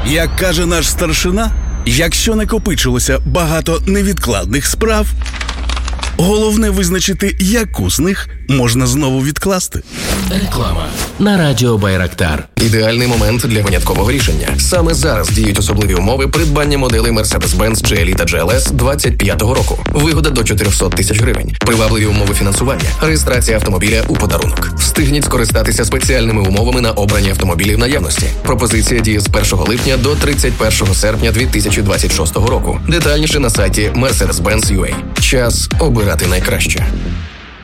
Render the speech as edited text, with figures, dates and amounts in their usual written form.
Як каже наш старшина, якщо накопичилося багато невідкладних справ, головне визначити, яку з них можна знову відкласти. Реклама на радіо Байрактар. Ідеальний момент для виняткового рішення. Саме зараз діють особливі умови придбання моделей Mercedes-Benz GLE та GLS 25-го року. Вигода до 400 тисяч гривень. Привабливі умови фінансування. Реєстрація автомобіля у подарунок. Встигніть скористатися спеціальними умовами на обрані автомобілі в наявності. Пропозиція діє з 1 липня до 31 серпня 2026 року. Детальніше на сайті Mercedes-Benz.ua. Час обирати найкраще.